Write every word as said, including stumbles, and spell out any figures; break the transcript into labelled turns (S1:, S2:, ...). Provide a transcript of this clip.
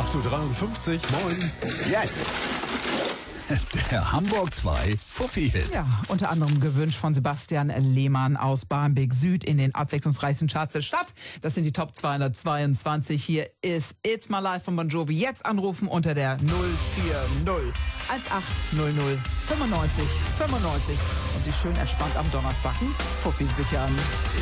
S1: acht Uhr dreiundfünfzig, moin.
S2: Jetzt. Der Hamburg zwei Fuffi-Hit.
S3: Ja, unter anderem gewünscht von Sebastian Lehmann aus Barmbek Süd in den abwechslungsreichsten Charts der Stadt. Das sind die Top zweihundertzweiundzwanzig. Hier ist It's My Life von Bon Jovi. Jetzt anrufen unter der null vier null eins acht null null fünfundneunzig fünfundneunzig und sich schön entspannt am Donnerstag einen Fuffi sichern.